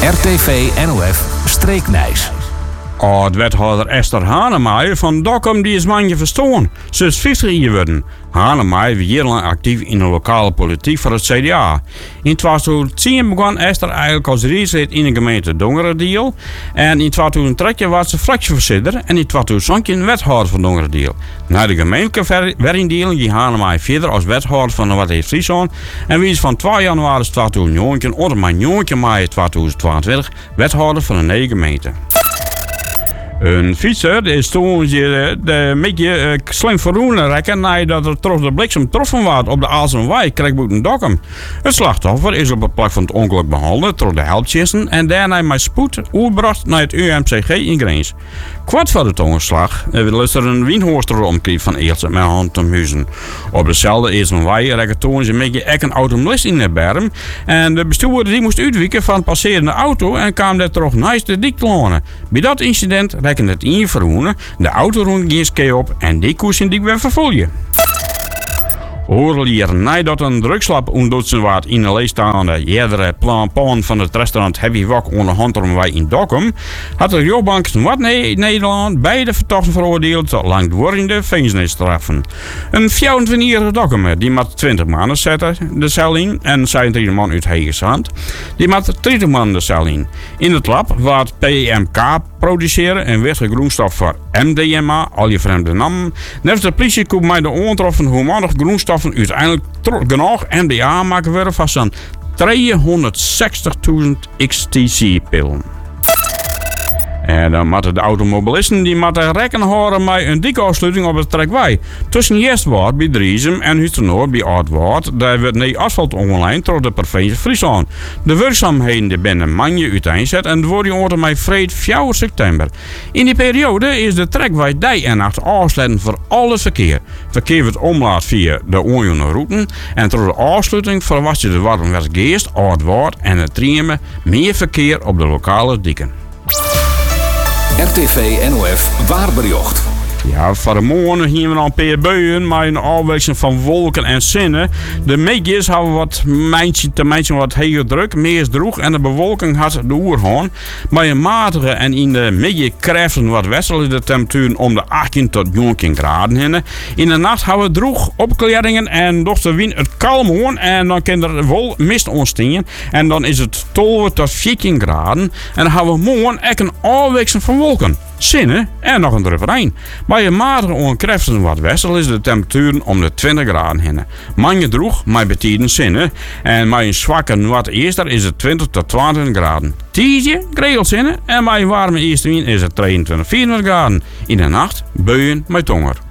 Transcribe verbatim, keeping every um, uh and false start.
R T V N O F Streeknijs. Oud-wethouder Esther Hanemaaien van Dokkum die is manje verstoorn. Ze is vijftig jaar geworden. Hanemaaien was jarenlang actief in de lokale politiek voor het C D A. In tweeduizend tien begon Esther eigenlijk als raadslid in de gemeente Dongerediel. En in tweeduizend dertien was ze fractievoorzitter en in tweeduizend zeventien wethouder van Dongerediel. Na de gemeentelijke werindeling ging Hanemaaien verder als wethouder van de West Friesland. En wie is van twee januari tweeduizend negentien tot negen mei tweeduizend tweeëntwintig wethouder van de negen gemeente. Een fietser is toen je een beetje uh, slim verroenen rekken nadat er toch de bliksem troffen was op de Aalsenwei, Krijgboeten Dokkum. Het slachtoffer is op de plek van het ongeluk behandeld door de helptjessen en daarna met spoed overgebracht naar het U M C G in Greens. Kwart voor het ongeslag is er een wienhoorster omkreeg van Eelsen met hand om huizen. Op dezelfde Aalsenwei rekken toen ze een beetje ek een automobilist in de berm en de bestuurder die moest uitwijken van een passerende auto en kwam daar toch naast de dik te lonen. Bij dat incident rekken het in verhoenen, de auto rond ging skee op en die koers in die weer vervolgen. Hoorlier nadat een drugslab ontdotsen werd in de leegstaande eerdere plan van het restaurant Heavy Wok onder Hantermwei in Dokkum, had de rechtbank wat Nederland beide verdachten veroordeeld tot langdurende gevangenisstraffen. Een vijfentwintigjarige Dokkumer die met twintig maanden zette de cel in en zevenentwintig man uit Hegersand die met dertig man de cel in. In het lab werd P M K produceren en werd groenstof voor M D M A, al je vreemde namen. Net de politie komt mij de aantroffen humanig groenstoffen uiteindelijk genoeg M D A maken worden van zo'n driehonderdzestigduizend X T C-pillen. En dan moeten de automobilisten die moeten rekken houden met een dikke afsluiting op het trekweg. Tussen Jestwoord bij Driesem en Huisternoord bij Oudwoord, daar wordt nee asfalt online door de provincie Friesland. De werkzaamheden die binnen manje uiteenzet en het wordt die met vreed vier september. In die periode is de trekweg dag en nacht afsluiten voor al het verkeer. Verkeer wordt omlaat via de onjoene routen en door de afsluiting verwacht je de Warmwest-Geest, Oudwoord en het Triemen meer verkeer op de lokale dikken. R T V N O F Waarbericht. Ja, voor de morgen hier we dan een paar buien met een afwisseling van wolken en zinnen. De meetjes hebben wat meintje te meintje wat heel druk, meer droeg en de bewolking had de oerhoorn. Bij een matige en in de midden krijgen wat wisselen de temperaturen om de achttien tot negentien graden heen. In de nacht hebben we droeg opkledingen en door de wind het kalm hoorn en dan kan er wel mist ontstingen. En dan is het twaalf tot veertien graden en dan hebben we morgen echt een afwisseling van wolken. Zinnen en nog een druppelijn. Bij een matige onkreften wat wissel is de temperaturen om de twintig graden heen. Manje droeg, maar betiden zinnen. En bij een zwakke wat eerster is het twintig tot tweeëntwintig graden. Tijdje, regelt zinnen. En bij een warme eerste wind is het drieëntwintig tot vierentwintig graden. In de nacht buien met tonger.